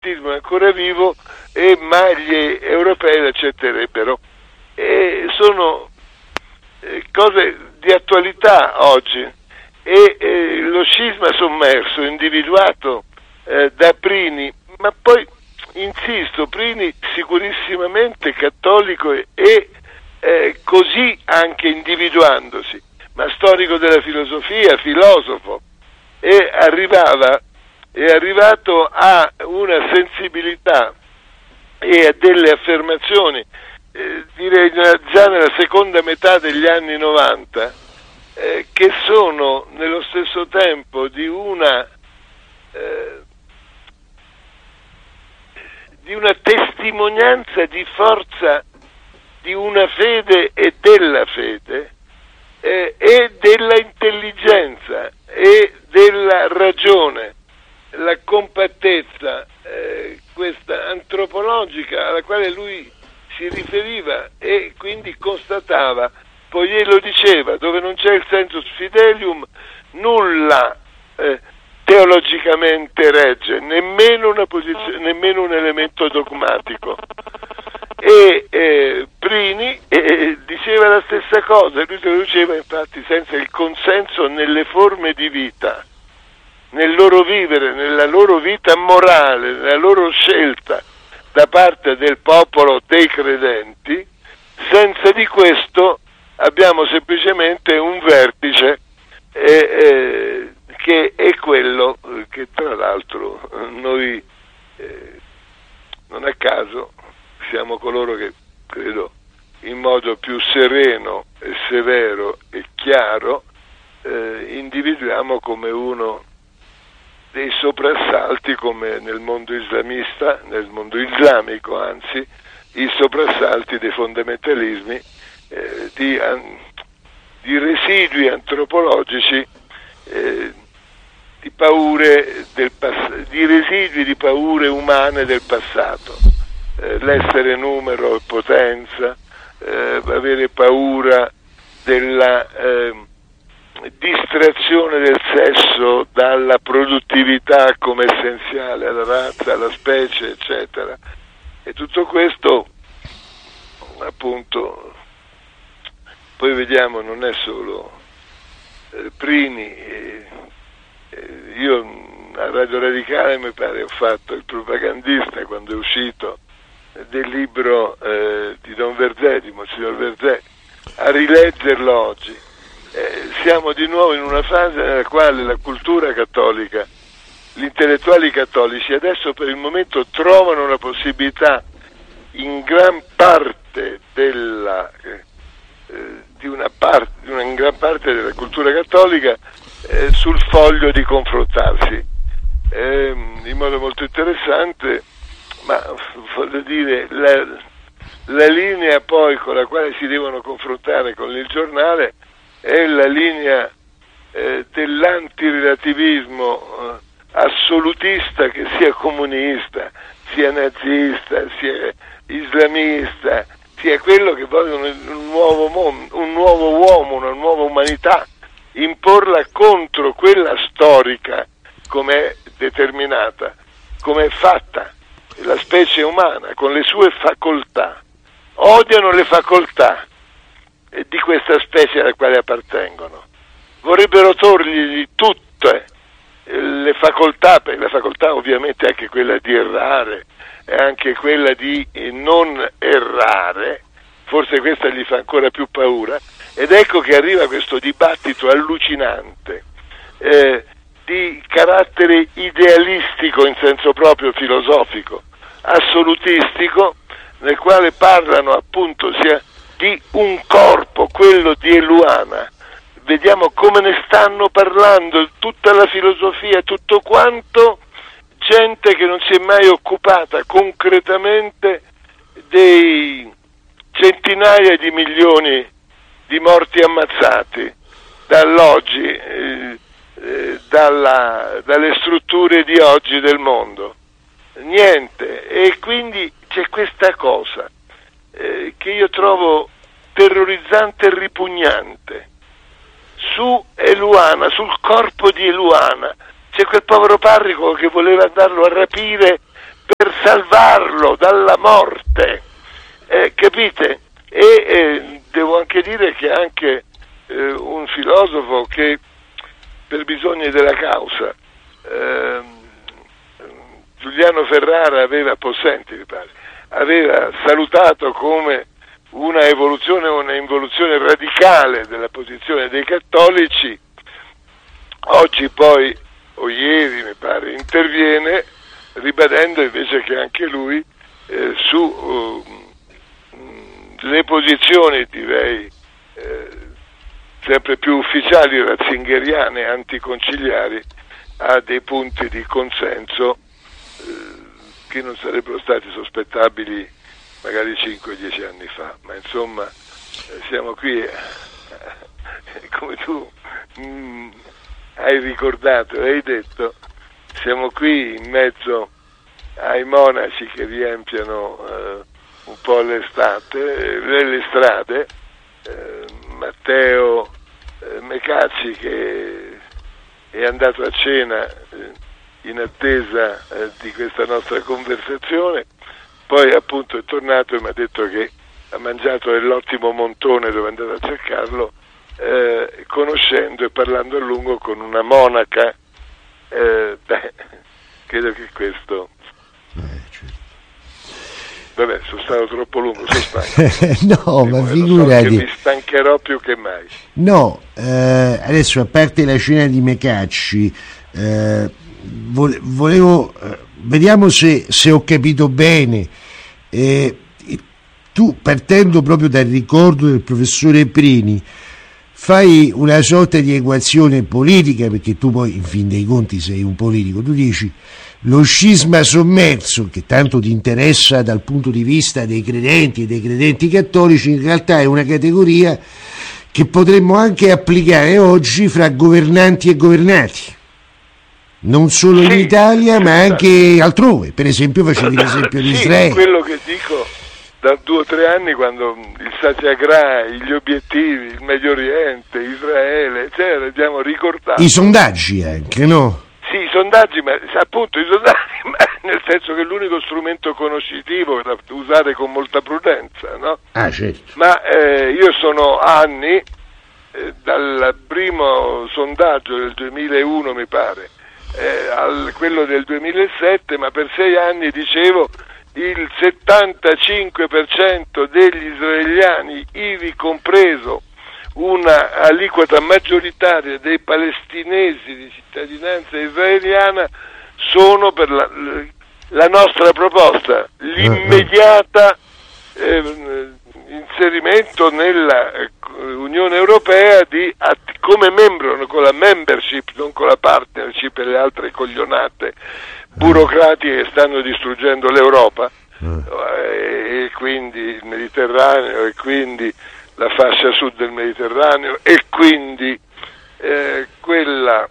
l'antisemitismo è ancora vivo, ma gli europei l'accetterebbero. Sono cose di attualità oggi, e lo scisma sommerso individuato da Prini, ma poi insisto, Prini sicurissimamente cattolico e così anche individuandosi, ma storico della filosofia, filosofo, è arrivato a una sensibilità e a delle affermazioni, direi già nella seconda metà degli anni 90, che sono nello stesso tempo di una testimonianza di forza di una fede e della fede, e della intelligenza e della ragione, la compattezza questa antropologica alla quale lui si riferiva e quindi constatava, poiché lo diceva, dove non c'è il sensus fidelium nulla teologicamente regge, nemmeno una posizione, nemmeno un elemento dogmatico. E Prini diceva la stessa cosa, lui lo diceva infatti senza il consenso nelle forme di vita, nel loro vivere, nella loro vita morale, nella loro scelta da parte del popolo dei credenti. Senza di questo abbiamo semplicemente un vertice che è quello che tra l'altro noi non a caso siamo coloro che credo in modo più sereno e severo e chiaro individuiamo come uno dei soprassalti, come nel mondo islamista, nel mondo islamico anzi, i soprassalti dei fondamentalismi di residui antropologici, di paure di residui di paure umane del passato, l'essere numero e potenza, avere paura della distrazione del sesso dalla produttività come essenziale alla razza, alla specie, eccetera. E tutto questo, appunto, poi vediamo, non è solo Prini. Io a Radio Radicale mi pare ho fatto il propagandista quando è uscito del libro di Don Verzé, di Monsignor Verzé, a rileggerlo oggi. Siamo di nuovo in una fase nella quale la cultura cattolica, gli intellettuali cattolici adesso per il momento trovano una possibilità in gran parte di una gran parte della cultura cattolica sul foglio di confrontarsi in modo molto interessante, ma voglio dire la linea poi con la quale si devono confrontare con il giornale è la linea dell'antirelativismo assolutista, che sia comunista, sia nazista, sia islamista, sia quello che vogliono un nuovo mondo, un nuovo uomo, una nuova umanità, imporla contro quella storica come è determinata, come è fatta la specie umana con le sue facoltà. Odiano le facoltà di questa specie alla quale appartengono, vorrebbero togliergli tutte le facoltà, perché la facoltà ovviamente è anche quella di errare, è anche quella di non errare, forse questa gli fa ancora più paura, ed ecco che arriva questo dibattito allucinante di carattere idealistico in senso proprio filosofico, assolutistico, nel quale parlano appunto sia di un corpo, quello di Eluana. Vediamo come ne stanno parlando tutta la filosofia, tutto quanto, gente che non si è mai occupata concretamente dei centinaia di milioni di morti ammazzati dall'oggi, dalle strutture di oggi del mondo. Niente, e quindi c'è questa cosa che io trovo terrorizzante e ripugnante. Su Eluana, sul corpo di Eluana, c'è quel povero parroco che voleva andarlo a rapire salvarlo dalla morte, capite? E devo anche dire che anche un filosofo che per bisogni della causa, Giuliano Ferrara Possenti mi pare, aveva salutato come una evoluzione o una involuzione radicale della posizione dei cattolici, oggi poi, o ieri mi pare, interviene ribadendo invece che anche lui su le posizioni, direi, sempre più ufficiali, ratzingeriane, anticonciliari, ha dei punti di consenso che non sarebbero stati sospettabili magari 5-10 anni fa, ma insomma siamo qui, come tu hai ricordato e hai detto, siamo qui in mezzo ai monaci che riempiono un po' le strade, Matteo Mecacci che è andato a cena in attesa di questa nostra conversazione, poi appunto è tornato e mi ha detto che ha mangiato nell'ottimo Montone dove è andato a cercarlo, conoscendo e parlando a lungo con una monaca, credo che questo... Vabbè, sono stato troppo lungo, sono stanco. No, ma figurati. So che mi stancherò più che mai. No, adesso a parte la cena di Mecacci, volevo, vediamo se ho capito bene. Tu, partendo proprio dal ricordo del professore Prini, fai una sorta di equazione politica, perché tu poi in fin dei conti sei un politico, tu dici lo scisma sommerso, che tanto ti interessa dal punto di vista dei credenti e dei credenti cattolici, in realtà è una categoria che potremmo anche applicare oggi fra governanti e governati, non solo in Italia ma anche altrove. Per esempio facevi l'esempio di Israele. Quello che dico da 2 o 3 anni, quando il Satyagraha, gli obiettivi, il Medio Oriente, Israele, eccetera, abbiamo ricordato. I sondaggi anche, no? Sì, i sondaggi, ma appunto i sondaggi, ma nel senso che è l'unico strumento conoscitivo da usare con molta prudenza, no? Ah, certo. Ma io sono anni, dal primo sondaggio del 2001 mi pare, a quello del 2007, ma per 6 anni dicevo il 75% degli israeliani, ivi compreso una aliquota maggioritaria dei palestinesi di cittadinanza israeliana, sono per la nostra proposta, l'immediata inserimento nella Unione Europea come membro, con la membership, non con la partnership e le altre coglionate burocratiche che stanno distruggendo l'Europa, e quindi il Mediterraneo, e quindi la fascia sud del Mediterraneo, e quindi quella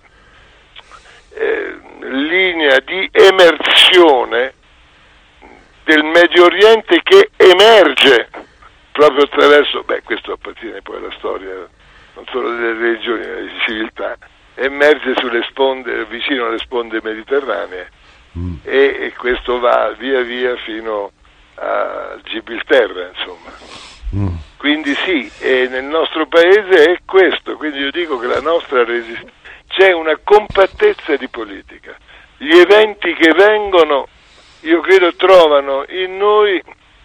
linea di emersione del Medio Oriente che emerge proprio attraverso, questo appartiene poi alla storia non solo delle religioni ma delle civiltà, emerge sulle sponde, vicino alle sponde mediterranee, e questo va via via fino a Gibilterra, insomma. Quindi sì, e nel nostro paese è questo, quindi io dico che la nostra c'è una compattezza di politica. Gli eventi che vengono, io credo, trovano in noi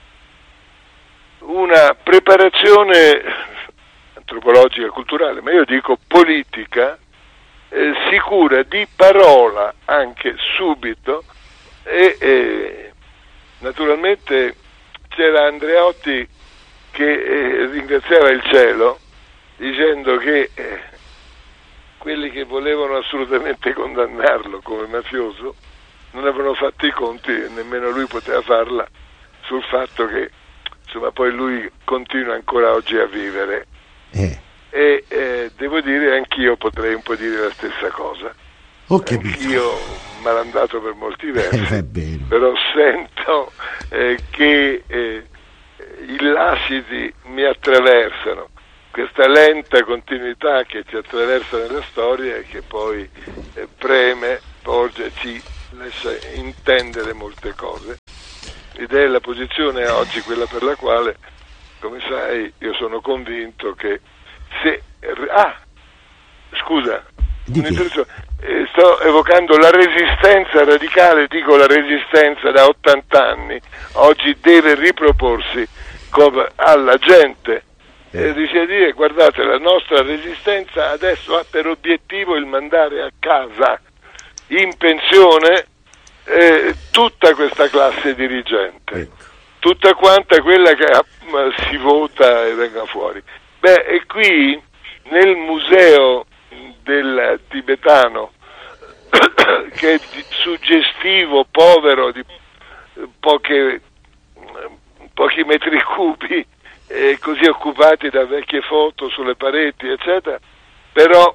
una preparazione antropologica, culturale, ma io dico politica, sicura, di parola anche subito, e naturalmente c'era Andreotti che ringraziava il cielo dicendo che quelli che volevano assolutamente condannarlo come mafioso non avevano fatto i conti, e nemmeno lui poteva farla, sul fatto che insomma poi lui continua ancora oggi a vivere, e devo dire anch'io potrei un po' dire la stessa cosa. Anch'io malandato per molti versi, però sento che i lasciti mi attraversano, questa lenta continuità che ci attraversa nella storia e che poi preme, porge, ci lascia intendere molte cose, l'idea e la posizione è oggi quella per la quale, come sai, io sono convinto che se... scusa, sto evocando la resistenza radicale, dico la resistenza da 80 anni, oggi deve riproporsi alla gente. Riesce a dire: guardate, la nostra resistenza adesso ha per obiettivo il mandare a casa in pensione tutta questa classe dirigente, tutta quanta quella che si vota e venga fuori. E qui nel museo del tibetano, che è suggestivo, povero, di pochi metri cubi, così occupati da vecchie foto sulle pareti, eccetera, però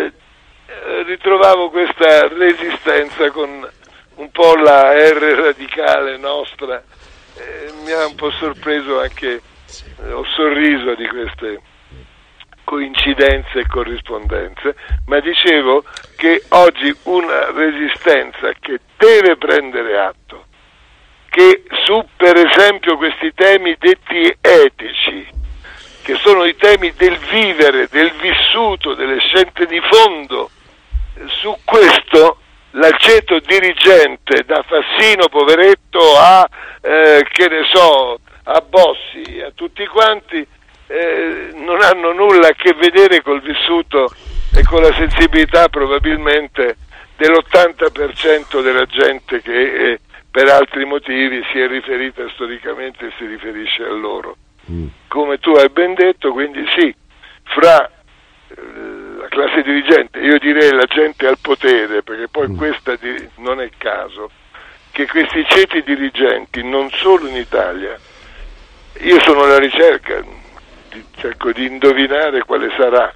ritrovavo questa resistenza con un po' la R radicale nostra, mi ha un po' sorpreso, anche ho sorriso di queste coincidenze e corrispondenze, ma dicevo che oggi una resistenza che deve prendere atto che su, per esempio, questi temi detti etici, che sono i temi del vivere, del vissuto, delle scelte di fondo, su questo l'aceto dirigente, da Fassino poveretto a che ne so, a Bossi, a tutti quanti, non hanno nulla a che vedere col vissuto e con la sensibilità probabilmente dell'80% della gente che per altri motivi si è riferita storicamente e si riferisce a loro. Come tu hai ben detto, quindi sì, fra la classe dirigente, io direi la gente al potere, perché poi questa non è caso, che questi ceti dirigenti, non solo in Italia, io sono alla ricerca, cerco di indovinare quale sarà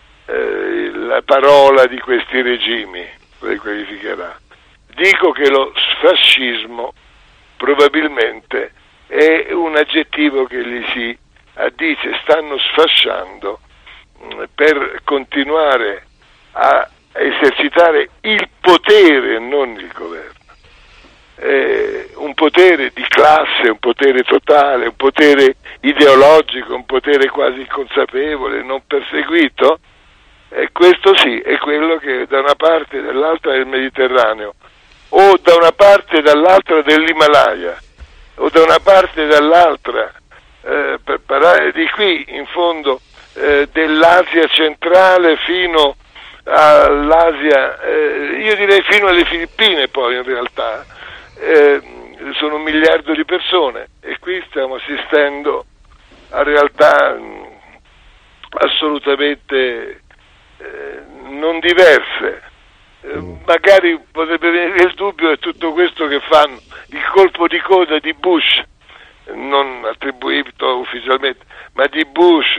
la parola di questi regimi, poi qualificherà. Dico che lo fascismo probabilmente è un aggettivo che gli si addice, stanno sfasciando per continuare a esercitare il potere, non il governo. Un potere di classe, un potere totale, un potere ideologico, un potere quasi inconsapevole, non perseguito, e questo sì, è quello che da una parte e dall'altra del Mediterraneo, o da una parte e dall'altra dell'Himalaya, o da una parte e dall'altra, per parlare di qui, in fondo, dell'Asia centrale fino all'Asia, io direi fino alle Filippine, poi in realtà, sono 1 miliardo di persone, e qui stiamo assistendo a realtà assolutamente non diverse. Magari potrebbe venire il dubbio che tutto questo che fanno, il colpo di coda di Bush, non attribuito ufficialmente, ma di Bush,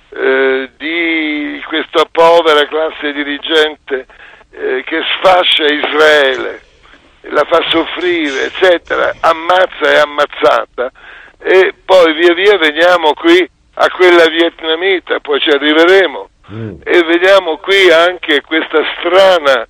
di questa povera classe dirigente che sfascia Israele, la fa soffrire, eccetera, ammazza e ammazzata, e poi via via veniamo qui a quella vietnamita, poi ci arriveremo, e vediamo qui anche questa strana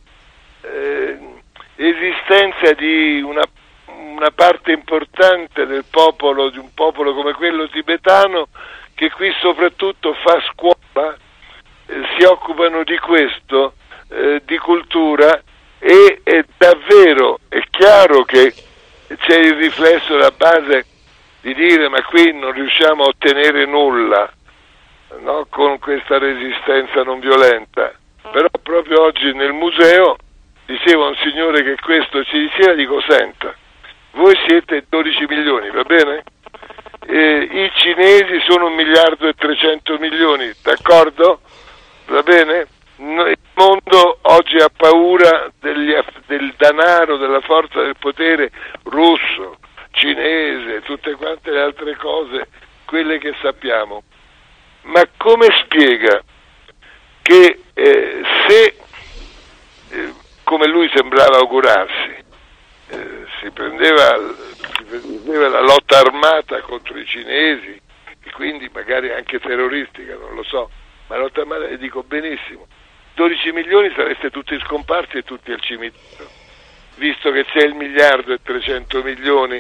esistenza di una parte importante del popolo, di un popolo come quello tibetano, che qui soprattutto fa scuola, si occupano di questo, di cultura, e è davvero, è chiaro che c'è il riflesso alla base di dire: ma qui non riusciamo a ottenere nulla, no? Con questa resistenza non violenta. Però proprio oggi nel museo diceva un signore che questo ci diceva, dico: senta, voi siete 12 milioni, va bene? I cinesi sono 1 miliardo e 300 milioni, d'accordo? Va bene? Il mondo oggi ha paura del denaro, della forza del potere russo, cinese, tutte quante le altre cose, quelle che sappiamo. Ma come spiega che se, come lui sembrava augurarsi, si prendeva la lotta armata contro i cinesi, e quindi magari anche terroristica, non lo so, ma la lotta armata, e dico benissimo, 12 milioni sareste tutti scomparsi e tutti al cimitero, visto che c'è 1 miliardo e 300 milioni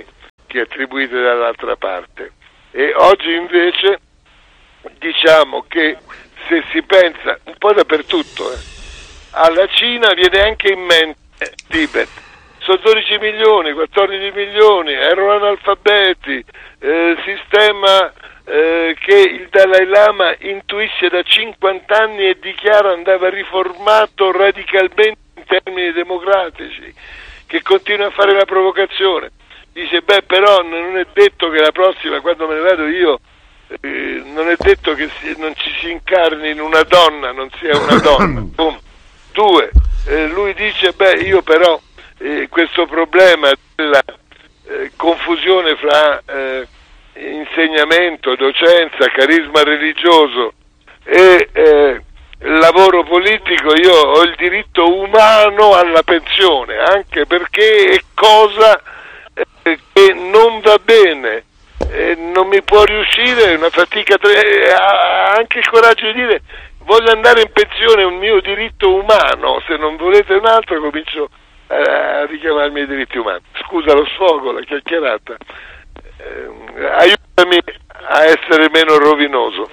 incarichi attribuiti dall'altra parte. E oggi invece diciamo che se si pensa un po' dappertutto, alla Cina viene anche in mente Tibet. Sono 12 milioni, 14 milioni, erano analfabeti, sistema che il Dalai Lama intuisce da 50 anni e dichiara andava riformato radicalmente in termini democratici, che continua a fare la provocazione. Dice, però non è detto che la prossima, quando me ne vado io, non è detto che non ci si incarni in una donna, non sia una donna. Boom. 2, lui dice, io però questo problema della confusione fra insegnamento, docenza, carisma religioso e lavoro politico, io ho il diritto umano alla pensione, anche perché è cosa che non va bene, non mi può riuscire, è una fatica, ha anche il coraggio di dire voglio andare in pensione, è un mio diritto umano, se non volete un altro comincio a richiamarmi i diritti umani. Scusa lo sfogo, la chiacchierata, aiutami a essere meno rovinoso.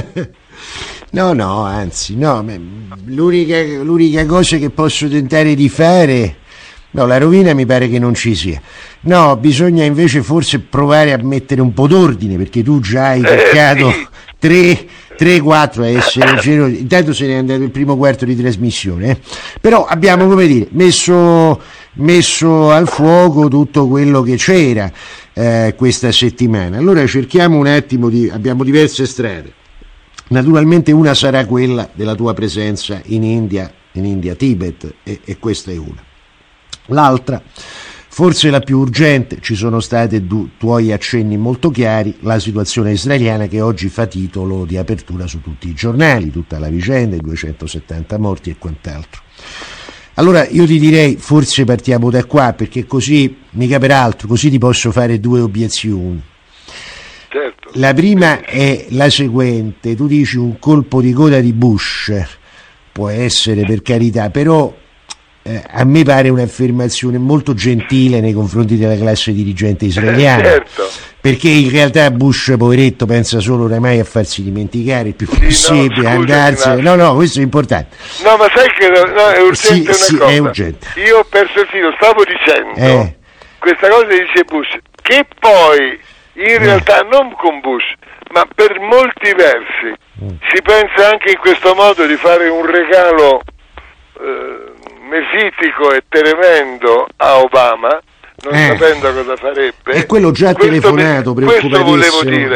No, anzi, no, l'unica cosa che posso tentare di fare, no, la rovina mi pare che non ci sia. No, bisogna invece forse provare a mettere un po' d'ordine, perché tu già hai toccato sì. 3-4 a essere generosi. Intanto se ne è andato il primo quarto di trasmissione, però abbiamo, come dire, messo al fuoco tutto quello che c'era questa settimana. Allora cerchiamo un attimo abbiamo diverse strade. Naturalmente una sarà quella della tua presenza in India, Tibet, e questa è una. L'altra, forse la più urgente, ci sono stati tuoi accenni molto chiari, la situazione israeliana che oggi fa titolo di apertura su tutti i giornali, tutta la vicenda, i 270 morti e quant'altro. Allora io ti direi, forse partiamo da qua, perché così, mica peraltro, così ti posso fare 2 obiezioni. Certo. La prima è la seguente: tu dici un colpo di coda di Bush, può essere, per carità, però a me pare un'affermazione molto gentile nei confronti della classe dirigente israeliana, certo. Perché in realtà Bush, poveretto, pensa solo oramai a farsi dimenticare il più possibile, andarsene. No, questo è importante. No, ma sai che è urgente una cosa. È urgente. Io ho perso il filo, stavo dicendo questa cosa che dice Bush, che poi in realtà non con Bush, ma per molti versi si pensa anche in questo modo di fare un regalo mefitico e tremendo a Obama, non sapendo cosa farebbe. E quello già telefonato, preoccupatissimo.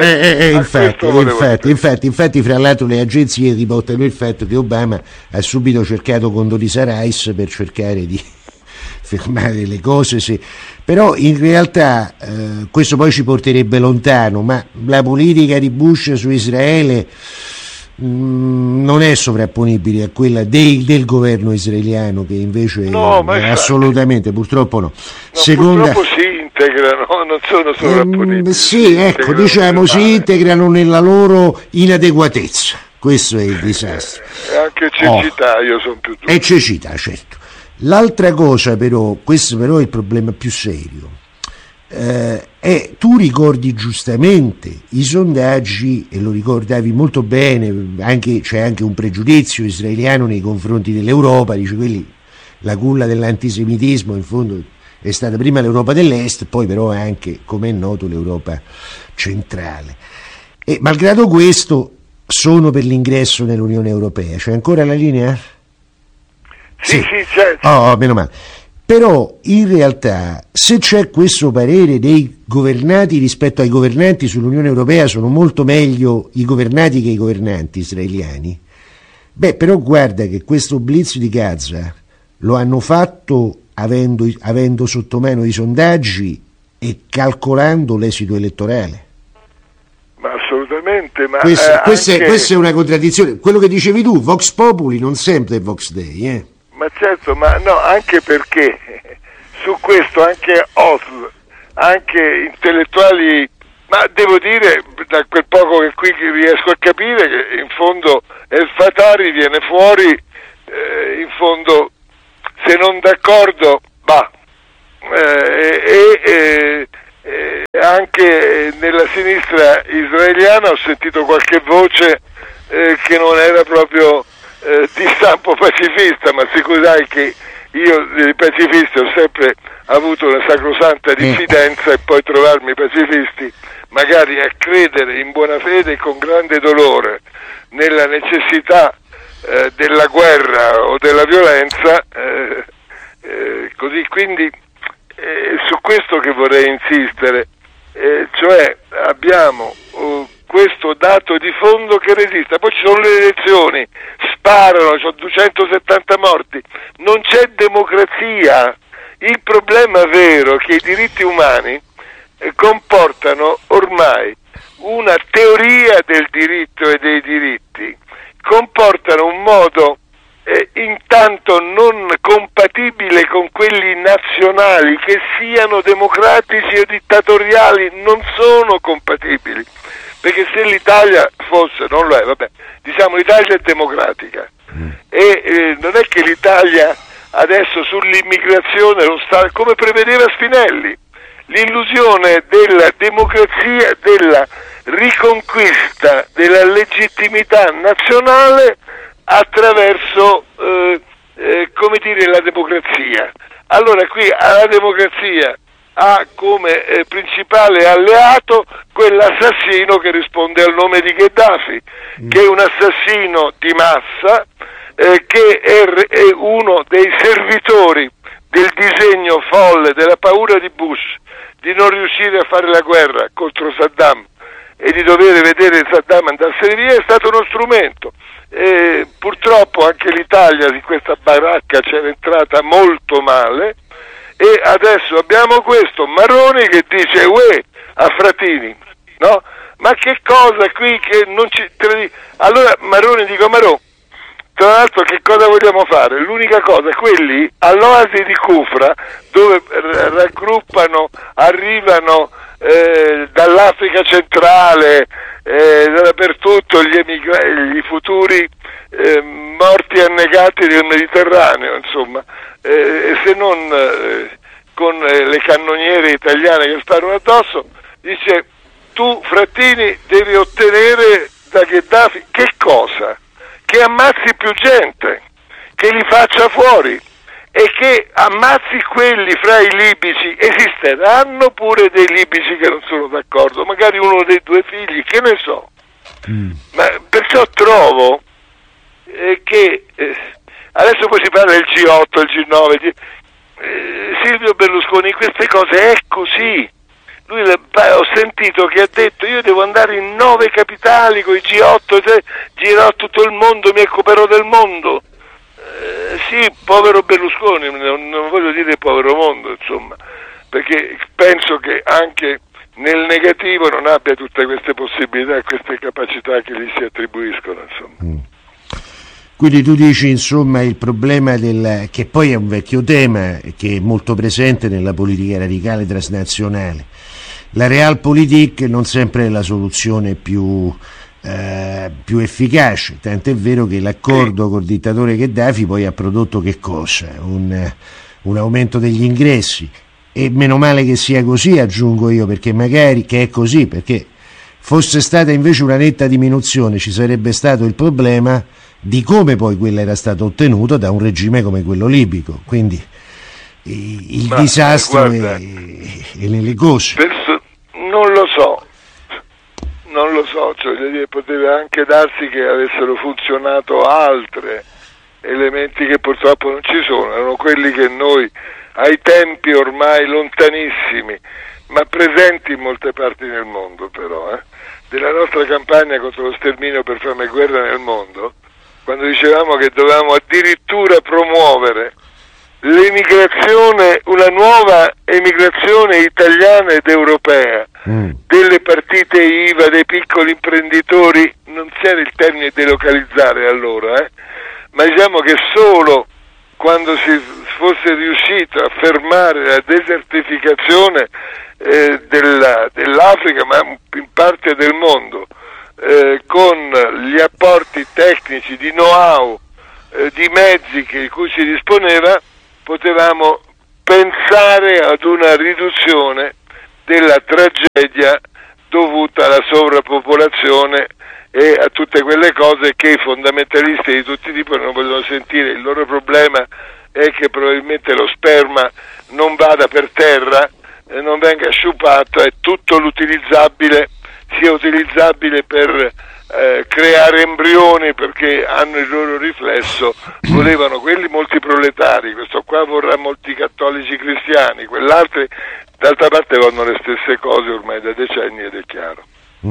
Infatti, fra l'altro le agenzie riportano il fatto che Obama ha subito cercato Condoleezza Rice per cercare di fermare le cose, però in realtà questo poi ci porterebbe lontano, ma la politica di Bush su Israele non è sovrapponibile a quella del governo israeliano, che invece assolutamente, purtroppo no. Purtroppo si integrano, non sono sovrapponibili. Sì, ecco, diciamo, si integrano nella loro inadeguatezza, questo è il disastro. Anche cecità, io sono più duro. È cecità, certo. L'altra cosa però, questo però è il problema più serio, tu ricordi giustamente i sondaggi, e lo ricordavi molto bene, c'è anche un pregiudizio israeliano nei confronti dell'Europa, dice la culla dell'antisemitismo in fondo è stata prima l'Europa dell'Est, poi però anche, come è noto, l'Europa centrale, e malgrado questo sono per l'ingresso nell'Unione Europea. C'è ancora la linea? Sì, certo. Meno male. Però in realtà, se c'è questo parere dei governati rispetto ai governanti sull'Unione Europea, sono molto meglio i governati che i governanti israeliani, però guarda che questo blitz di Gaza lo hanno fatto avendo sotto mano i sondaggi e calcolando l'esito elettorale. Ma assolutamente, ma questa è una contraddizione. Quello che dicevi tu, Vox Populi non sempre è Vox Dei, Ma certo, ma no, anche perché su questo anche Oslo, anche intellettuali, ma devo dire, da quel poco che qui riesco a capire, che in fondo El Fatari viene fuori, in fondo, se non d'accordo, anche nella sinistra israeliana ho sentito qualche voce che non era proprio di stampo pacifista, ma sai che io dei pacifisti ho sempre avuto una sacrosanta diffidenza, e poi trovarmi pacifisti magari a credere in buona fede e con grande dolore nella necessità della guerra o della violenza, così. Quindi su questo che vorrei insistere, cioè abbiamo questo dato di fondo che resiste, poi ci sono le elezioni, sparano, c'ho 270 morti, non c'è democrazia. Il problema vero è che i diritti umani comportano ormai una teoria del diritto e dei diritti, comportano un modo intanto non compatibile con quelli nazionali, che siano democratici o dittatoriali, non sono compatibili, perché se l'Italia fosse, non lo è, vabbè, diciamo l'Italia è democratica e non è che l'Italia adesso sull'immigrazione lo sta, come prevedeva Spinelli, l'illusione della democrazia, della riconquista della legittimità nazionale attraverso come dire, la democrazia. Allora qui la democrazia ha come principale alleato quell'assassino che risponde al nome di Gheddafi, che è un assassino di massa, che è uno dei servitori del disegno folle, della paura di Bush di non riuscire a fare la guerra contro Saddam e di dover vedere Saddam andarsene via. È stato uno strumento. Purtroppo anche l'Italia di questa baracca c'era entrata molto male, e adesso abbiamo questo Maroni che dice uè a Fratini, no? Ma che cosa qui che non ci... Allora Maroni, dico Marò, tra l'altro che cosa vogliamo fare? L'unica cosa, quelli all'oasi di Kufra, dove raggruppano, arrivano dall'Africa centrale, dappertutto gli futuri morti annegati del Mediterraneo, insomma, se non con le cannoniere italiane che sparano addosso, dice tu Frattini devi ottenere da Gheddafi che cosa? Che ammazzi più gente, che li faccia fuori e che ammazzi quelli fra i libici. Esisteranno pure dei libici che non sono d'accordo, magari uno dei due figli, che ne so. Ma perciò trovo che adesso poi si parla del G8, il G9, Silvio Berlusconi, queste cose è così. Lui ho sentito che ha detto io devo andare in 9 capitali con i G8, girerò tutto il mondo, mi occuperò del mondo. Sì, povero Berlusconi, non voglio dire povero mondo, insomma, perché penso che anche nel negativo non abbia tutte queste possibilità e queste capacità che gli si attribuiscono, insomma. Quindi tu dici, insomma, il problema che poi è un vecchio tema che è molto presente nella politica radicale transnazionale. La realpolitik non sempre è la soluzione più efficace, tant'è vero che l'accordo col dittatore Gheddafi poi ha prodotto che cosa? Un aumento degli ingressi, e meno male che sia così, aggiungo io, perché magari che è così, perché fosse stata invece una netta diminuzione ci sarebbe stato il problema di come poi quella era stata ottenuta da un regime come quello libico, quindi il disastro guarda, è nelle cose. Non lo so, cioè, poteva anche darsi che avessero funzionato altri elementi che purtroppo non ci sono, erano quelli che noi ai tempi ormai lontanissimi, ma presenti in molte parti del mondo però, della nostra campagna contro lo sterminio per fame e guerra nel mondo, quando dicevamo che dovevamo addirittura promuovere l'emigrazione, una nuova emigrazione italiana ed europea, delle partite IVA, dei piccoli imprenditori, non c'era il termine delocalizzare allora, ma diciamo che solo quando si fosse riuscito a fermare la desertificazione dell'Africa, ma in parte del mondo, con gli apporti tecnici di know-how, di mezzi di cui si disponeva, potevamo pensare ad una riduzione della tragedia dovuta alla sovrappopolazione e a tutte quelle cose che i fondamentalisti di tutti i tipi non vogliono sentire. Il loro problema è che probabilmente lo sperma non vada per terra, non venga sciupato, e tutto l'utilizzabile sia utilizzabile per creare embrioni, perché hanno il loro riflesso. Volevano quelli molti proletari, questo qua vorrà molti cattolici cristiani, quell'altro d'altra parte vanno le stesse cose ormai da decenni, ed è chiaro.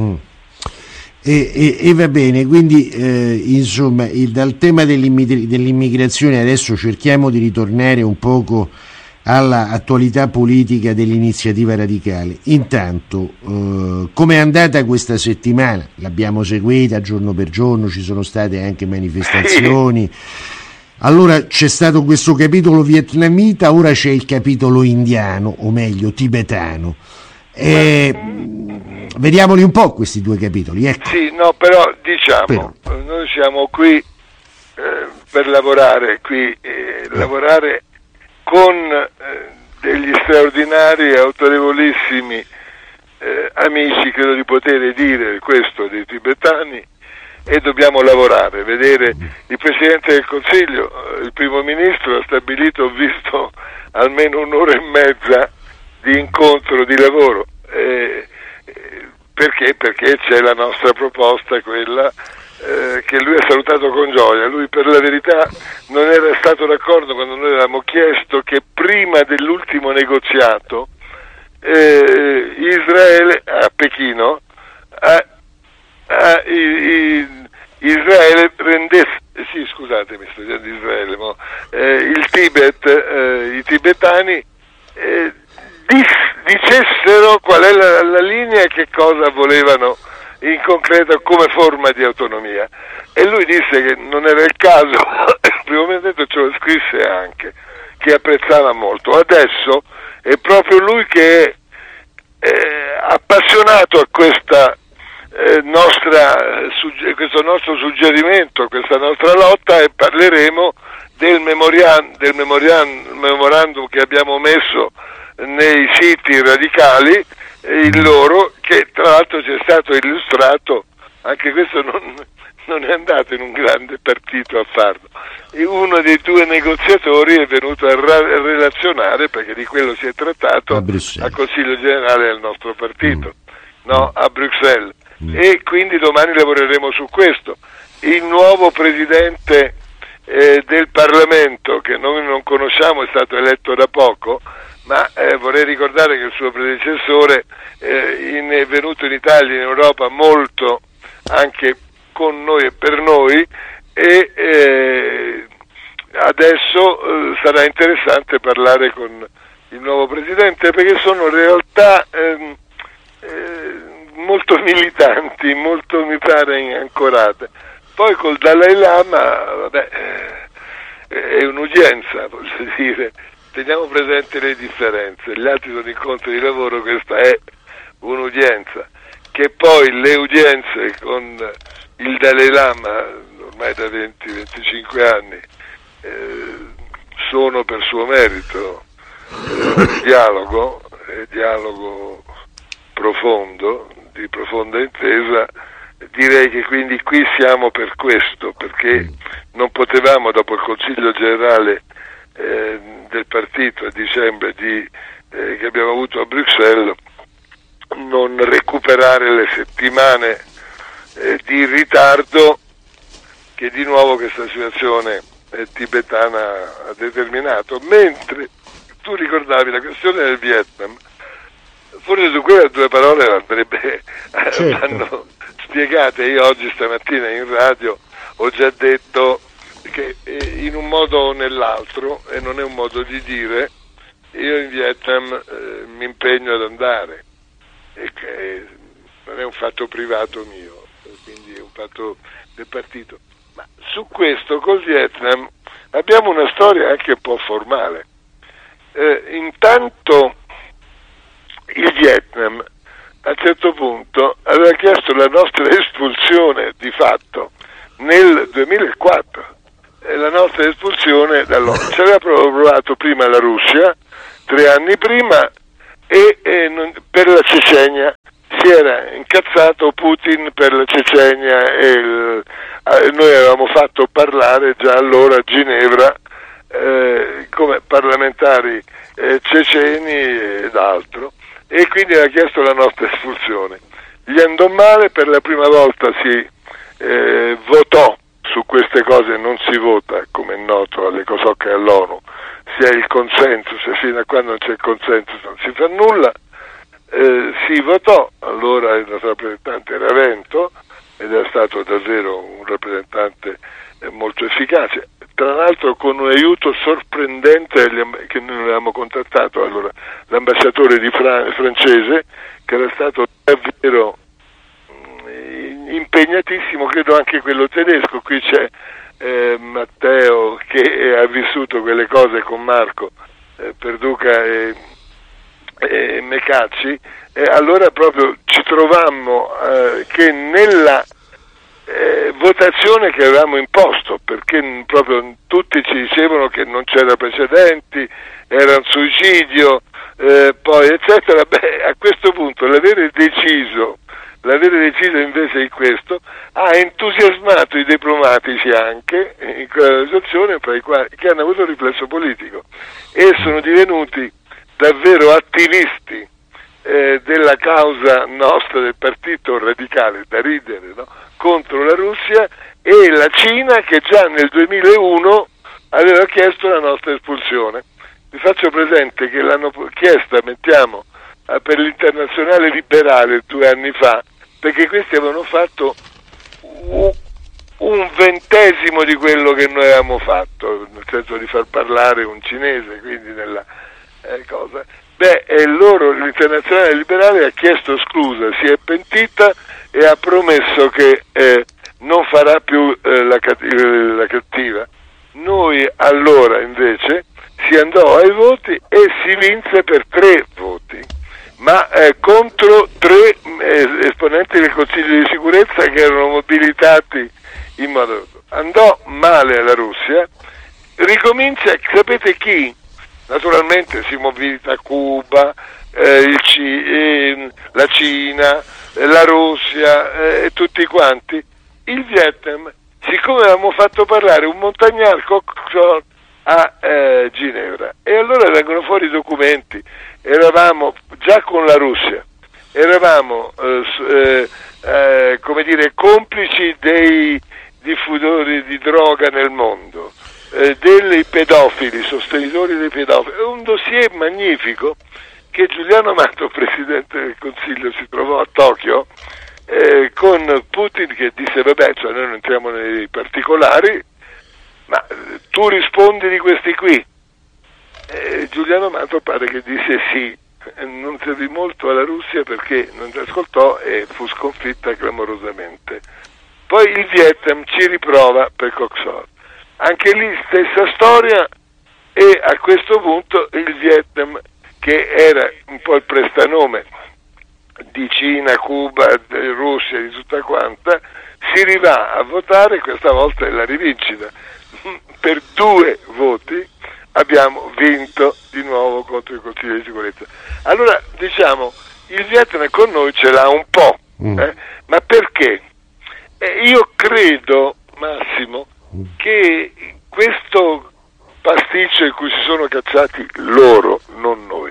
E va bene, quindi insomma dal tema dell'immigrazione adesso cerchiamo di ritornare un poco alla attualità politica dell'Iniziativa Radicale. Intanto, come è andata questa settimana? L'abbiamo seguita giorno per giorno, ci sono state anche manifestazioni. Allora c'è stato questo capitolo vietnamita, ora c'è il capitolo indiano, o meglio tibetano. Vediamoli un po' questi due capitoli. Ecco. Sì, no, però diciamo, noi siamo qui per lavorare, lavorare con degli straordinari e autorevolissimi amici, credo di poter dire questo, dei tibetani, e dobbiamo lavorare, vedere il Presidente del Consiglio, il Primo Ministro ha stabilito, ho visto almeno un'ora e mezza di incontro, di lavoro, perché c'è la nostra proposta, quella che lui ha salutato con gioia. Lui, per la verità, non era stato d'accordo quando noi avevamo chiesto che prima dell'ultimo negoziato Israele a Pechino Israele rendesse, sì, scusatemi, sto dicendo Israele, il Tibet, i tibetani dicessero qual è la linea e che cosa volevano in concreto come forma di autonomia, e lui disse che non era il caso. Il primo ministro ce lo scrisse anche, che apprezzava molto. Adesso è proprio lui che è appassionato a questa questo nostro suggerimento, questa nostra lotta, e parleremo del memorandum che abbiamo messo nei siti radicali, il loro, che tra l'altro ci è stato illustrato, anche questo non è andato in un grande partito a farlo, e uno dei due negoziatori è venuto a relazionare, perché di quello si è trattato, al Consiglio Generale del nostro partito, a Bruxelles, e quindi domani lavoreremo su questo. Il nuovo Presidente del Parlamento, che noi non conosciamo, è stato eletto da poco, ma vorrei ricordare che il suo predecessore è venuto in Italia, in Europa, molto anche con noi e per noi, e adesso sarà interessante parlare con il nuovo Presidente, perché sono realtà molto militanti, molto, mi pare, ancorate. Poi col Dalai Lama, è un'udienza, voglio dire, teniamo presente le differenze, gli altri sono incontri di lavoro, questa è un'udienza. Che poi le udienze con il Dalai Lama, ormai da 20-25 anni, sono per suo merito dialogo profondo, di profonda intesa. Direi che quindi qui siamo per questo, perché non potevamo, dopo il Consiglio Generale del partito a dicembre che abbiamo avuto a Bruxelles, non recuperare le settimane di ritardo che di nuovo questa situazione tibetana ha determinato. Mentre tu ricordavi la questione del Vietnam, forse su quelle due parole andrebbe vanno spiegate. Io oggi stamattina in radio ho già detto che in un modo o nell'altro, e non è un modo di dire, io in Vietnam mi impegno ad andare, e che non è un fatto privato mio, quindi è un fatto del partito. Ma su questo col Vietnam abbiamo una storia anche un po' formale. Intanto il Vietnam a un certo punto aveva chiesto la nostra espulsione di fatto nel 2004, la nostra espulsione dall'ONU. Ci aveva provato prima la Russia 3 anni prima, e per si era incazzato Putin per la Cecenia e noi avevamo fatto parlare già allora a Ginevra come parlamentari ceceni ed altro, e quindi aveva chiesto la nostra espulsione. Gli andò male, per la prima volta si votò su queste cose, non si vota, come è noto, alle COSOC e all'ONU, si ha il consensus, e fino a quando non c'è il consensus non si fa nulla. Si votò, allora il nostro rappresentante era Vento ed è stato davvero un rappresentante molto efficace, tra l'altro con un aiuto sorprendente che noi avevamo contattato allora l'ambasciatore francese, che era stato davvero impegnatissimo, credo anche quello tedesco. Qui c'è Matteo che ha vissuto quelle cose con Marco Perduca e Mecacci, allora proprio ci trovammo che nella votazione che avevamo imposto, perché proprio tutti ci dicevano che non c'era precedenti, era un suicidio, poi eccetera, a questo punto l'avere deciso invece di questo ha entusiasmato i diplomatici anche in quella situazione, che hanno avuto riflesso politico e sono divenuti davvero attivisti della causa nostra, del partito radicale, da ridere, no? Contro la Russia e la Cina, che già nel 2001 aveva chiesto la nostra espulsione. Vi faccio presente che l'hanno chiesta, per l'Internazionale Liberale 2 anni fa, perché questi avevano fatto un ventesimo di quello che noi avevamo fatto, nel senso di far parlare un cinese, quindi nella cosa. L'Internazionale Liberale ha chiesto scusa, si è pentita e ha promesso che non farà più la cattiva. Noi allora invece si andò ai voti e si vinse per 3 voti, ma contro 3 esponenti del Consiglio di sicurezza che erano mobilitati in modo. Andò male alla Russia, ricomincia, sapete chi? Naturalmente si mobilita Cuba, la Cina, la Russia e tutti quanti. Il Vietnam, siccome avevamo fatto parlare un Montagnard a Ginevra, e allora vengono fuori i documenti, eravamo già con la Russia, eravamo complici dei diffusori di droga nel mondo, dei pedofili, sostenitori dei pedofili, un dossier magnifico che Giuliano Amato, Presidente del Consiglio, si trovò a Tokyo con Putin che disse vabbè, cioè noi non entriamo nei particolari, ma tu rispondi di questi qui. Giuliano Amato pare che disse sì, non servì molto alla Russia perché non ci ascoltò e fu sconfitta clamorosamente. Poi il Vietnam ci riprova per Coxor, anche lì stessa storia, e a questo punto il Vietnam, che era un po' il prestanome di Cina, Cuba, di Russia, di tutta quanta, si rivà a votare, questa volta è la rivincita. Per 2 voti abbiamo vinto di nuovo contro il Consiglio di sicurezza. Allora diciamo, il Vietnam con noi ce l'ha un po', ma perché? Io credo, Massimo, che questo pasticcio in cui si sono cacciati loro, non noi,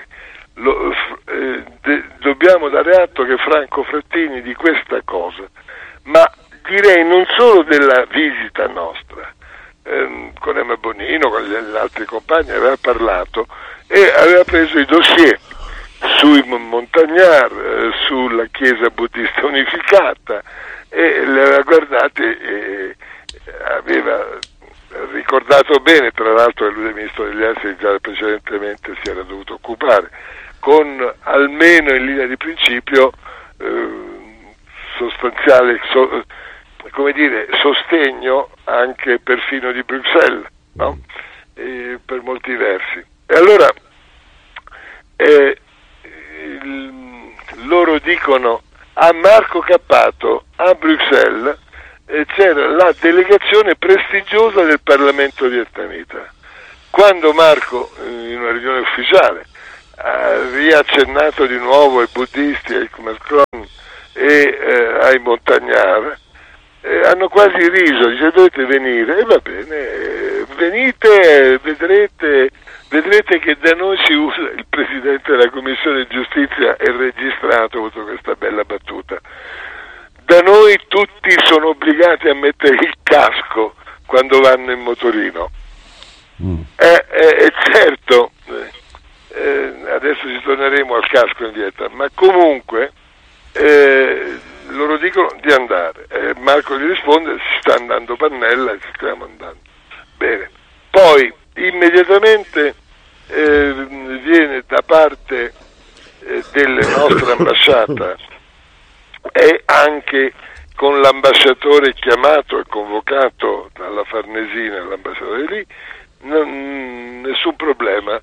dobbiamo dare atto che Franco Frattini di questa cosa, ma direi non solo della visita nostra, con Emma Bonino, con gli altri compagni, aveva parlato e aveva preso i dossier sui Montagnard, sulla Chiesa Buddista Unificata, e le aveva guardate e aveva ricordato bene, tra l'altro, che lui, ministro degli esteri, già precedentemente si era dovuto occupare, con almeno in linea di principio sostanziale sostegno anche perfino di Bruxelles, no? Per molti versi. E allora loro dicono a Marco Cappato a Bruxelles c'era la delegazione prestigiosa del Parlamento vietnamita. Quando Marco, in una riunione ufficiale, ha riaccennato di nuovo ai buddisti, ai Macron e ai Montagnard, hanno quasi riso, dice dovete venire, e va bene, venite, vedrete che da noi si usa, il Presidente della Commissione Giustizia è registrato, ha avuto questa bella battuta, da noi tutti sono obbligati a mettere il casco quando vanno in motorino. Certo, adesso ci torneremo al casco in Vietnam, ma comunque loro dicono di andare. Marco gli risponde: si sta andando Pannella e ci stiamo andando. Bene, poi immediatamente viene da parte della nostra ambasciata e anche con l'ambasciatore chiamato e convocato dalla Farnesina, l'ambasciatore lì, nessun problema,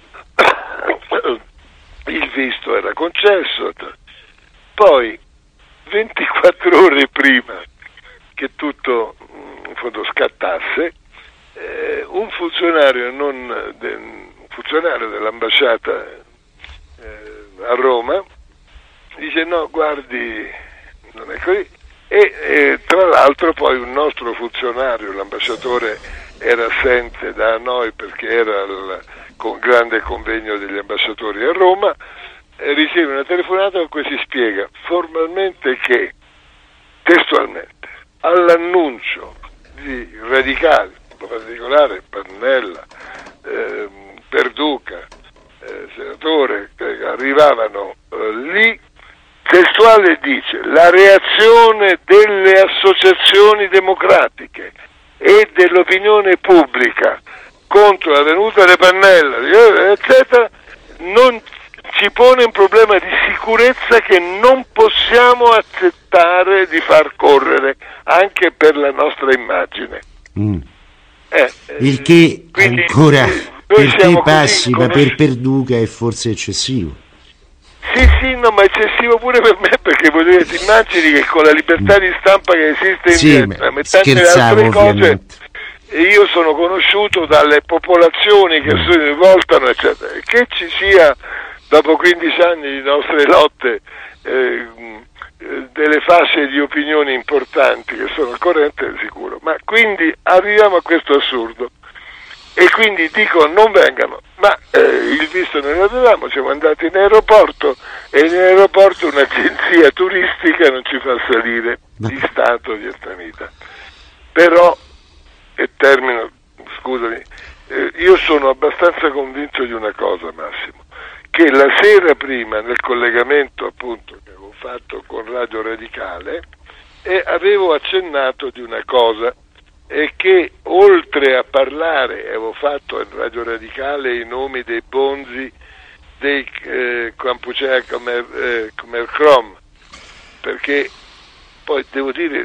il visto era concesso. Poi 24 ore prima che tutto in fondo scattasse, un funzionario dell'ambasciata a Roma dice no, guardi, non è così, e tra l'altro poi un nostro funzionario, l'ambasciatore, era assente da noi perché era il grande convegno degli ambasciatori a Roma, riceve una telefonata con cui si spiega formalmente che, testualmente, all'annuncio di radicali, in particolare Pannella, Perduca, senatore, che arrivavano lì, testuale dice: la reazione delle associazioni democratiche e dell'opinione pubblica contro la venuta di Pannella, eccetera, non ci pone un problema di sicurezza che non possiamo accettare di far correre anche per la nostra immagine. Il che quindi, ancora per te passi, ma per Perduca è forse eccessivo. Sì, no, ma eccessivo pure per me, perché ti immagini che con la libertà di stampa che esiste in Vietnam e tante altre cose, io sono conosciuto dalle popolazioni che si rivoltano, eccetera, che ci sia dopo 15 anni di nostre lotte delle fasce di opinioni importanti che sono al corrente, è sicuro, ma quindi arriviamo a questo assurdo. E quindi dico non vengano, ma il visto noi l'avevamo, siamo andati in aeroporto e in aeroporto un'agenzia turistica non ci fa salire di Stato vietnamita. Però, e termino, scusami, io sono abbastanza convinto di una cosa, Massimo, che la sera prima nel collegamento appunto che avevo fatto con Radio Radicale avevo accennato di una cosa, e che oltre a parlare, avevo fatto in Radio Radicale i nomi dei bonzi dei Kampuchea Khmer-Krom, perché poi devo dire,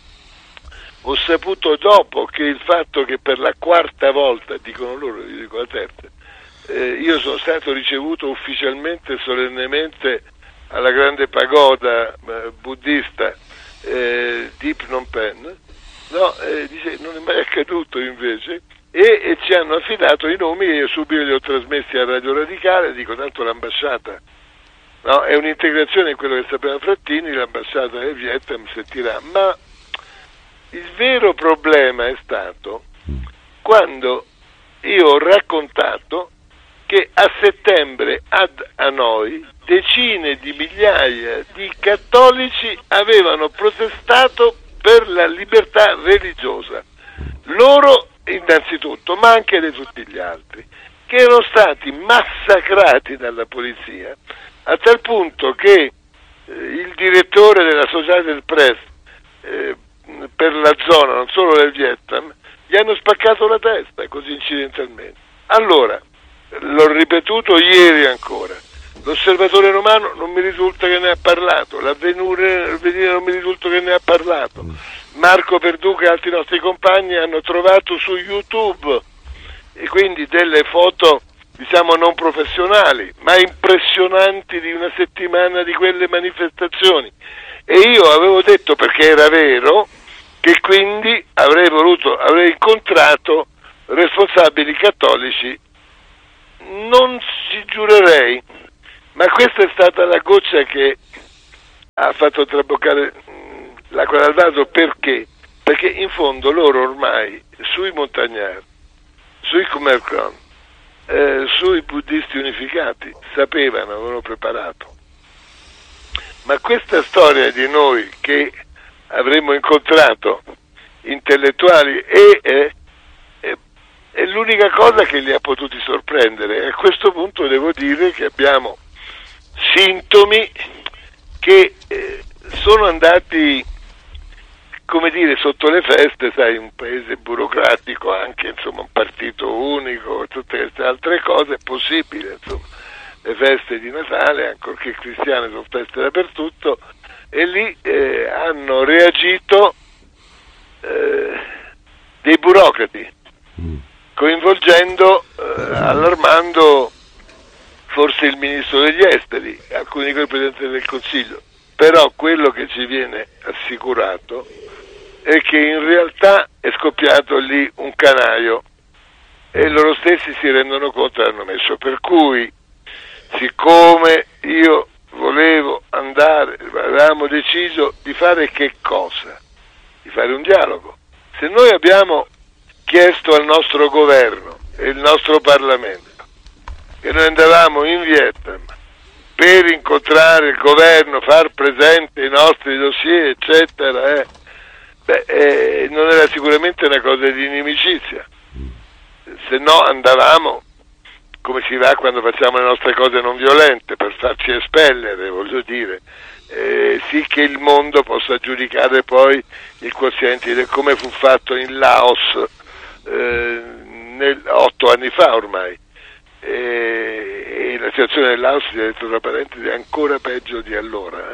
ho saputo dopo che il fatto che per la quarta volta, dicono loro, io dico la terza, io sono stato ricevuto ufficialmente, solennemente, alla grande pagoda buddista di Phnom Penh. No, dice, non è mai accaduto invece, e ci hanno affidato i nomi e io subito li ho trasmessi a Radio Radicale, dico tanto l'ambasciata, no, è un'integrazione in quello che sapeva Frattini, l'ambasciata del Vietnam sentirà, ma il vero problema è stato quando io ho raccontato che a settembre ad Hanoi decine di migliaia di cattolici avevano protestato per la libertà religiosa, loro innanzitutto, ma anche di tutti gli altri, che erano stati massacrati dalla polizia, a tal punto che il direttore della Associated Press per la zona, non solo del Vietnam, gli hanno spaccato la testa, così incidentalmente. Allora, l'ho ripetuto ieri ancora, l'Osservatore Romano non mi risulta che ne ha parlato, l'Avvenire non mi risulta che ne ha parlato, Marco Perduca e altri nostri compagni hanno trovato su YouTube, e quindi delle foto, diciamo, non professionali, ma impressionanti, di una settimana di quelle manifestazioni, e io avevo detto, perché era vero, che quindi avrei incontrato responsabili cattolici Non ci giurerei, ma questa è stata la goccia che ha fatto traboccare l'acqua dal vaso. Perché? Perché in fondo loro ormai sui montagnari, sui Kumercon, sui buddisti unificati sapevano, avevano preparato. Ma questa storia di noi che avremmo incontrato intellettuali è l'unica cosa che li ha potuti sorprendere. E a questo punto devo dire che abbiamo sintomi che sono andati, come dire, sotto le feste, sai, un paese burocratico, anche insomma un partito unico, tutte queste altre cose, è possibile, insomma, le feste di Natale, ancorché cristiane, sono feste dappertutto, e lì hanno reagito dei burocrati, coinvolgendo, allarmando forse il ministro degli esteri, alcuni del Presidente del Consiglio. Però quello che ci viene assicurato è che in realtà è scoppiato lì un canaio e loro stessi si rendono conto e hanno messo. Per cui, siccome io volevo andare, avevamo deciso di fare che cosa? Di fare un dialogo. Se noi abbiamo chiesto al nostro governo e il nostro Parlamento che noi andavamo in Vietnam per incontrare il governo, far presente i nostri dossier, eccetera, non era sicuramente una cosa di inimicizia. Se no andavamo come si va quando facciamo le nostre cose non violente, per farci espellere, voglio dire, sì che il mondo possa giudicare poi il quoziente, come fu fatto in Laos 8 anni fa ormai. E la situazione del Laos, si è detto tra parentesi, è ancora peggio di allora.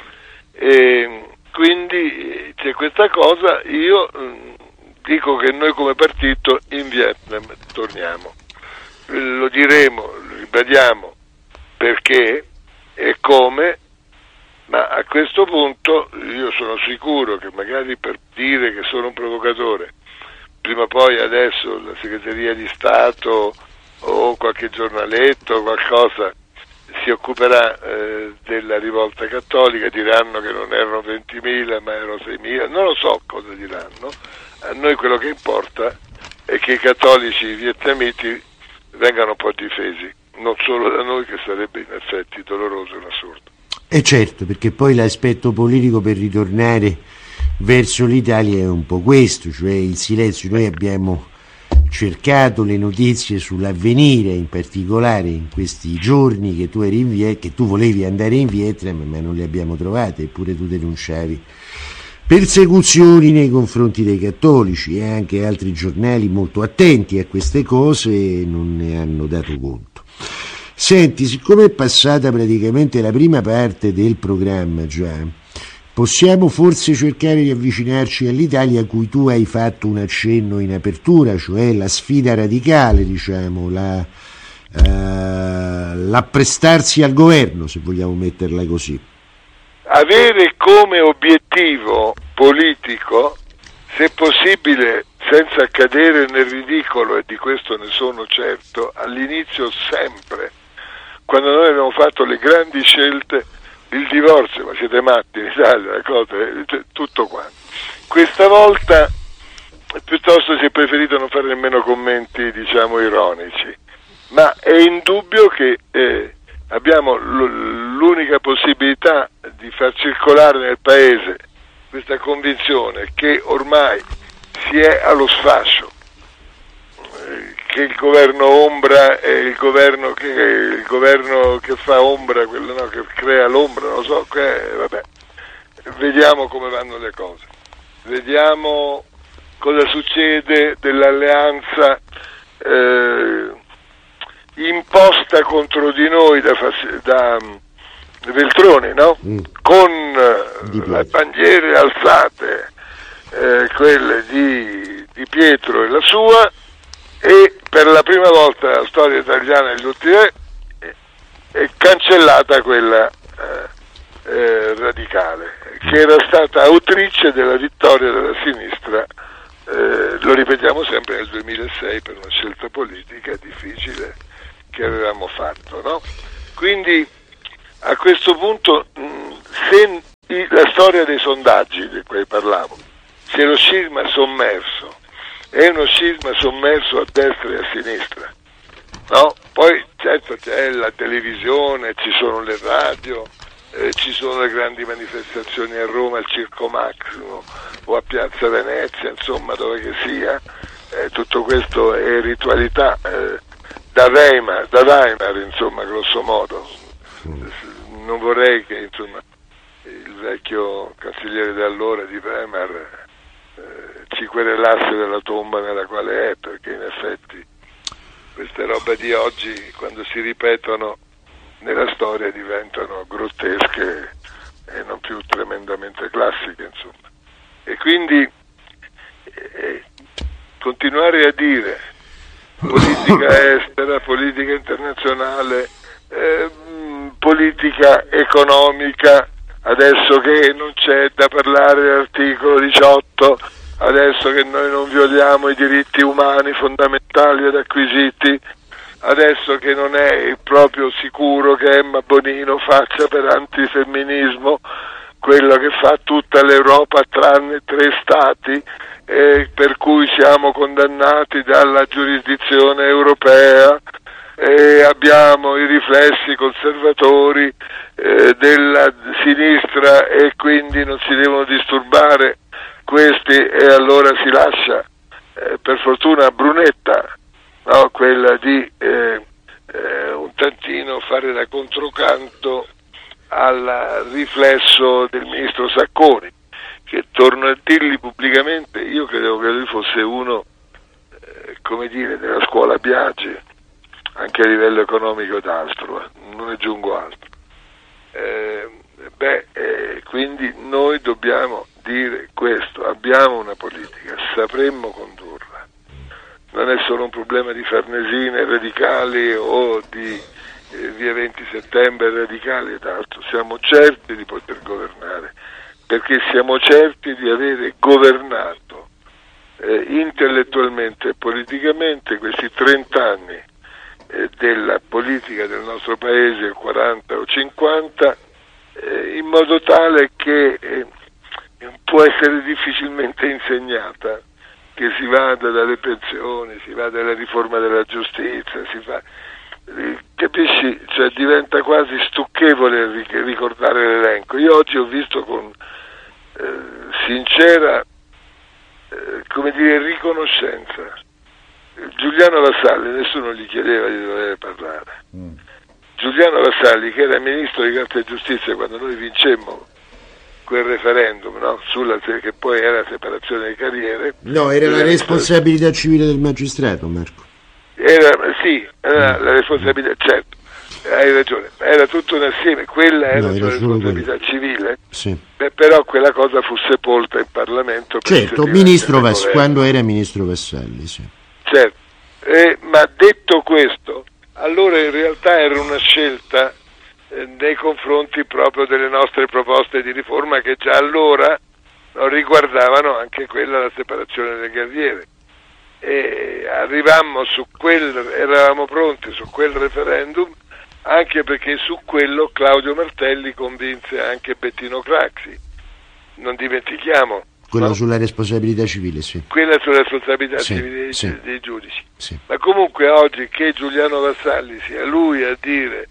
Quindi c'è questa cosa. Io dico che noi come partito in Vietnam torniamo, lo diremo, lo ribadiamo perché e come, ma a questo punto io sono sicuro che magari per dire che sono un provocatore, prima o poi adesso la segreteria di Stato o qualche giornaletto, qualcosa, si occuperà della rivolta cattolica, diranno che non erano 20.000 ma erano 6.000, non lo so cosa diranno. A noi quello che importa è che i cattolici vietnamiti vengano un po' difesi, non solo da noi, che sarebbe in effetti doloroso e un assurdo. E certo, perché poi l'aspetto politico per ritornare verso l'Italia è un po' questo, cioè il silenzio. Noi abbiamo cercato le notizie sull'Avvenire, in particolare in questi giorni che tu eri che tu volevi andare in Vietnam, ma non le abbiamo trovate, eppure tu denunciavi persecuzioni nei confronti dei cattolici, e anche altri giornali molto attenti a queste cose non ne hanno dato conto. Senti, siccome è passata praticamente la prima parte del programma già, possiamo forse cercare di avvicinarci all'Italia, a cui tu hai fatto un accenno in apertura, cioè la sfida radicale, diciamo, l'apprestarsi al governo, se vogliamo metterla così. Avere come obiettivo politico, se possibile senza cadere nel ridicolo, e di questo ne sono certo, all'inizio sempre, quando noi abbiamo fatto le grandi scelte, il divorzio, ma siete matti in Italia, tutto quanto. Questa volta piuttosto si è preferito non fare nemmeno commenti, diciamo, ironici, ma è indubbio che abbiamo l'unica possibilità di far circolare nel paese questa convinzione che ormai si è allo sfascio, che il governo ombra è il governo che fa ombra, quello no, che crea l'ombra, non lo so, vabbè. Vediamo come vanno le cose, vediamo cosa succede dell'alleanza imposta contro di noi da Veltroni, no? Con le bandiere alzate, quelle di Pietro e la sua, e per la prima volta nella storia italiana negli ultimi anni è cancellata quella radicale, che era stata autrice della vittoria della sinistra, lo ripetiamo sempre, nel 2006, per una scelta politica difficile che avevamo fatto, no? Quindi a questo punto, se la storia dei sondaggi di cui parlavo, se lo scisma sommerso è uno scisma sommerso a destra e a sinistra, no? Poi certo c'è la televisione, ci sono le radio, ci sono le grandi manifestazioni a Roma, al Circo Massimo o a Piazza Venezia, insomma, dove che sia, tutto questo è ritualità, da Weimar, insomma, grosso modo. Non vorrei che, insomma, il vecchio cancelliere di allora di Weimar ci querelasse della tomba nella quale è, perché in effetti queste robe di oggi, quando si ripetono nella storia, diventano grottesche e non più tremendamente classiche, insomma. E quindi continuare a dire politica estera, politica internazionale, politica economica, adesso che non c'è da parlare dell'articolo 18, adesso che noi non violiamo i diritti umani fondamentali ed acquisiti, adesso che non è proprio sicuro che Emma Bonino faccia per antifemminismo quello che fa tutta l'Europa tranne 3 stati, per cui siamo condannati dalla giurisdizione europea, e abbiamo i riflessi conservatori della sinistra e quindi non si devono disturbare questi, e allora si lascia per fortuna Brunetta, no? Quella di un tantino fare da controcanto al riflesso del ministro Sacconi, che torno a dirgli pubblicamente, io credevo che lui fosse uno come dire della scuola Biagi, anche a livello economico ed altro, non aggiungo altro. Quindi noi dobbiamo dire questo, abbiamo una politica, sapremmo condurla, non è solo un problema di Farnesine radicali o di via 20 settembre radicali ed altro, siamo certi di poter governare, perché siamo certi di avere governato intellettualmente e politicamente questi 30 anni della politica del nostro paese, 40 o 50, in modo tale che può essere difficilmente insegnata, che si vada dalle pensioni, si vada alla riforma della giustizia, si fa, capisci? Cioè diventa quasi stucchevole ricordare l'elenco. Io oggi ho visto con sincera come dire riconoscenza Giuliano Vassalli, nessuno gli chiedeva di dover parlare. Giuliano Vassalli, che era ministro di Grazia e Giustizia quando noi vincemmo quel referendum, no? Che poi era la separazione delle carriere. No, era la responsabilità civile del magistrato, Marco. Era la responsabilità, certo, hai ragione, era tutto un assieme, quella era la responsabilità civile, sì. Però quella cosa fu sepolta in Parlamento. Certo, quando era ministro Vassalli, sì. Certo, ma detto questo, allora in realtà era una scelta nei confronti proprio delle nostre proposte di riforma, che già allora riguardavano anche quella, la separazione delle carriere, e arrivammo eravamo pronti su quel referendum, anche perché su quello Claudio Martelli convinse anche Bettino Craxi, non dimentichiamo. Quella sulla responsabilità civile, sì. Quella sulla responsabilità civile dei giudici. Sì. Ma comunque oggi che Giuliano Vassalli sia lui a dire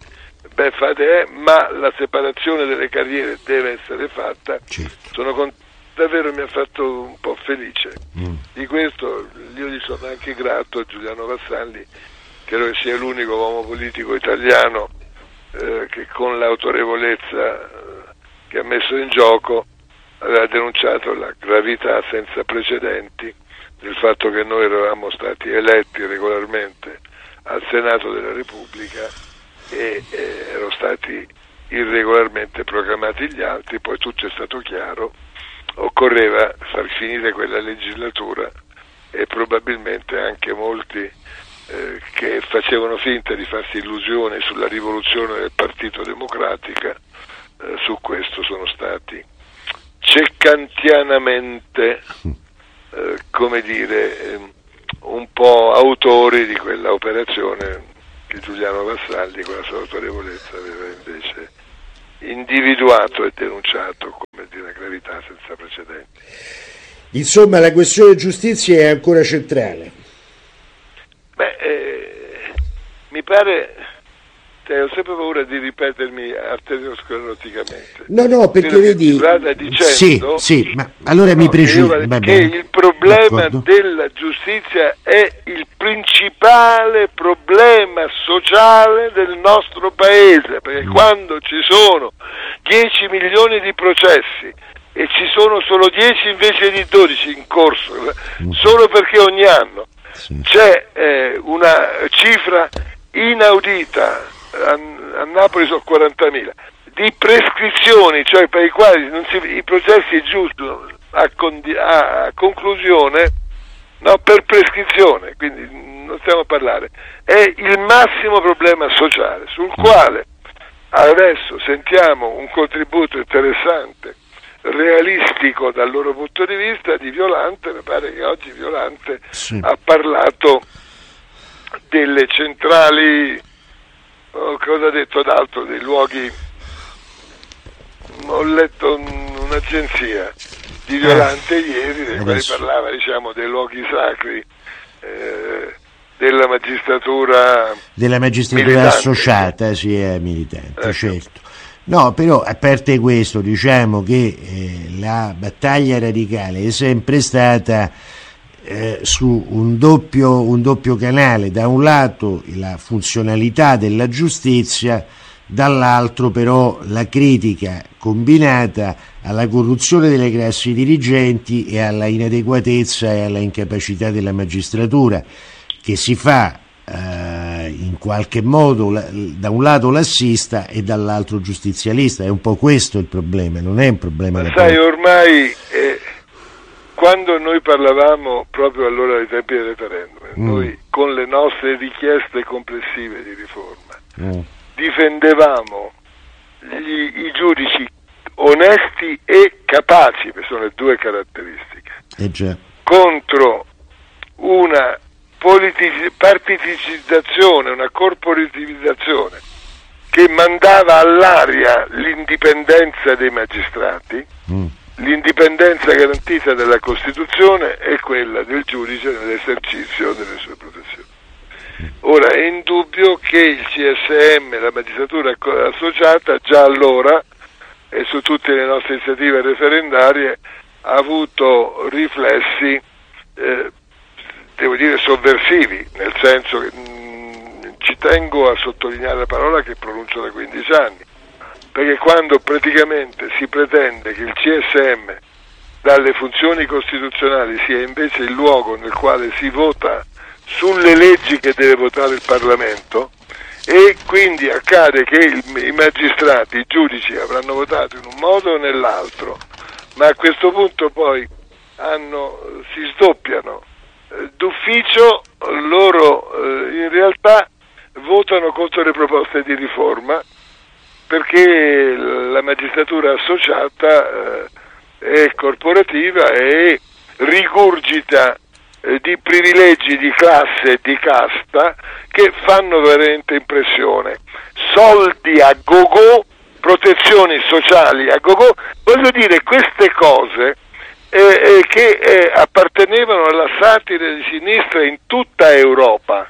ma la separazione delle carriere deve essere fatta, certo. Davvero mi ha fatto un po' felice. Di questo io gli sono anche grato a Giuliano Vassalli, credo che sia l'unico uomo politico italiano che con l'autorevolezza che ha messo in gioco aveva denunciato la gravità senza precedenti del fatto che noi eravamo stati eletti regolarmente al Senato della Repubblica e erano stati irregolarmente proclamati gli altri. Poi tutto è stato chiaro, occorreva far finire quella legislatura, e probabilmente anche molti che facevano finta di farsi illusioni sulla rivoluzione del Partito Democratico su questo sono stati ceccantianamente come dire un po' autori di quella operazione che Giuliano Vassalli con la sua autorevolezza aveva invece individuato e denunciato come di una gravità senza precedenti. Insomma, la questione giustizia è ancora centrale. Mi pare, ho sempre paura di ripetermi arterioscleroticamente. No, perché vedi, dicendo, sì, ma allora mi precisi che il problema della giustizia è il principale problema sociale del nostro paese, perché quando ci sono 10 milioni di processi e ci sono solo 10 invece di 12 in corso, solo perché ogni anno c'è una cifra inaudita, a Napoli sono 40.000, di prescrizioni, cioè per i quali i processi giungono a conclusione, no, per prescrizione, quindi non stiamo a parlare, è il massimo problema sociale sul quale adesso sentiamo un contributo interessante, realistico dal loro punto di vista di Violante. Mi pare che oggi Violante ha parlato delle centrali, cosa ha detto d'altro, dei luoghi, ho letto un'agenzia di Violante ieri, dei quali parlava, diciamo, dei luoghi sacri della magistratura militante. Associata, militante, certo. No, però a parte questo, diciamo che la battaglia radicale è sempre stata su un doppio canale: da un lato la funzionalità della giustizia, dall'altro però la critica combinata alla corruzione delle classi dirigenti e alla inadeguatezza e alla incapacità della magistratura, che si fa in qualche modo da un lato lassista e dall'altro giustizialista. È un po' questo il problema, non è un problema da sai, ormai quando noi parlavamo proprio allora dei tempi del referendum, noi con le nostre richieste complessive di riforma difendevamo i giudici onesti e capaci, che sono le due caratteristiche, contro una partiticizzazione, una corporativizzazione che mandava all'aria l'indipendenza dei magistrati, l'indipendenza garantita dalla Costituzione e quella del giudice nell'esercizio delle sue professioni. Ora è indubbio che il CSM, la magistratura associata, già allora e su tutte le nostre iniziative referendarie ha avuto riflessi devo dire sovversivi, nel senso che ci tengo a sottolineare la parola che pronuncio da 15 anni, perché quando praticamente si pretende che il CSM dalle funzioni costituzionali sia invece il luogo nel quale si vota sulle leggi che deve votare il Parlamento, e quindi accade che i magistrati, i giudici avranno votato in un modo o nell'altro, ma a questo punto poi si sdoppiano d'ufficio, loro in realtà votano contro le proposte di riforma, perché la magistratura associata è corporativa e rigurgita di privilegi di classe e di casta che fanno veramente impressione. Soldi a gogo, protezioni sociali a gogo, voglio dire, queste cose che appartenevano alla satira di sinistra in tutta Europa,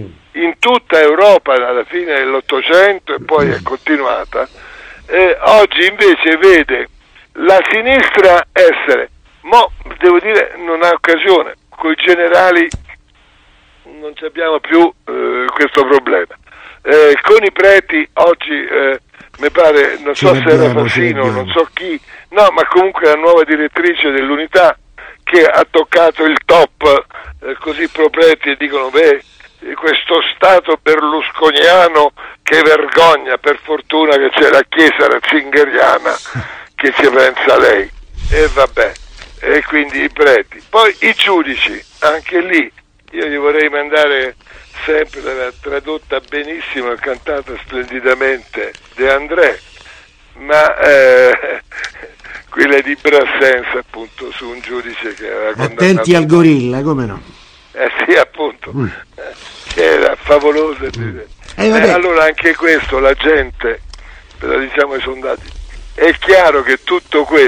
alla fine dell'Ottocento e poi è continuata, oggi invece vede la sinistra essere, devo dire, non ha occasione, coi generali non abbiamo più questo problema, con i preti oggi mi pare, non so se era Fassino, non so chi, no, ma comunque la nuova direttrice dell'Unità che ha toccato il top, così pro preti, e dicono questo Stato berlusconiano, che vergogna, per fortuna che c'è la Chiesa ratzingeriana che ci pensa lei, e vabbè, e quindi i preti, poi i giudici, anche lì io gli vorrei mandare sempre, l'aveva tradotta benissimo e cantata splendidamente De André, ma quella di Brassens, appunto, su un giudice che aveva condannato. Attenti al gorilla, come no? Sì, appunto, che era favolosa. Allora anche questo la gente, ve lo diciamo ai sondaggi, è chiaro che tutto questo